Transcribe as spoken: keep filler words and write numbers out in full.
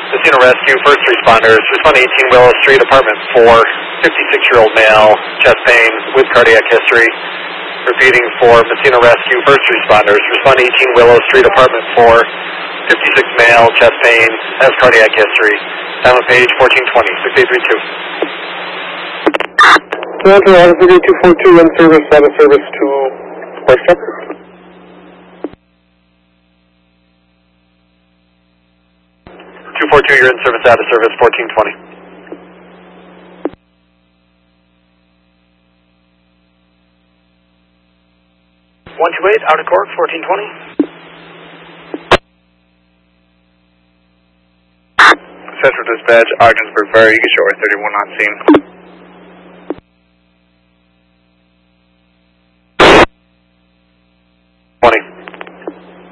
Messina Rescue, first responders, respond to eighteen Willow Street, apartment four, fifty-six-year-old male, chest pain with cardiac history. Repeating for Messina Rescue, first responders, respond to eighteen Willow Street, apartment four, fifty-six male, chest pain, has cardiac history. Time of page fourteen twenty, six eight three two. Roger, Officer two four two in service, out of service to Westchester. two four two, you're in service, out of service, fourteen twenty. one two eight, out of court, fourteen twenty. Central Dispatch, Ogdensburg Fire, you get short thirty-one on scene.